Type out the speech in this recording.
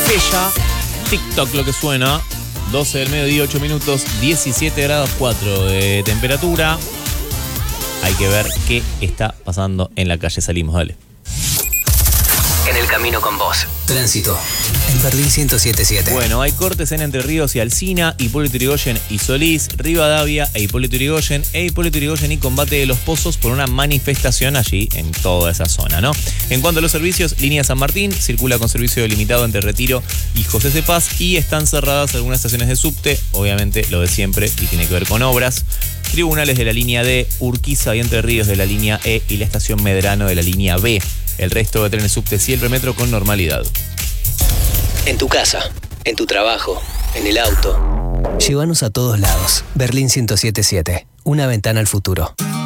Aquella, TikTok lo que suena, 12 del mediodía, 8 minutos, 17 grados 4 de temperatura. Hay que ver qué está pasando en la calle. Salimos, dale. En el camino con vos. Tránsito. En Berlín 107.7. Bueno, hay cortes en Entre Ríos y Alsina, Hipólito Yrigoyen y Solís, Rivadavia e Hipólito Yrigoyen y Combate de los Pozos por una manifestación allí en toda esa zona, ¿no? En cuanto a los servicios, línea San Martín circula con servicio delimitado entre Retiro y José C. Paz y están cerradas algunas estaciones de subte, obviamente lo de siempre y tiene que ver con obras. Tribunales de la línea D, Urquiza y Entre Ríos de la línea E y la estación Medrano de la línea B. El resto de trenes subte y el premetro con normalidad. En tu casa, en tu trabajo, en el auto. Llévanos a todos lados. Berlín 107.7. Una ventana al futuro.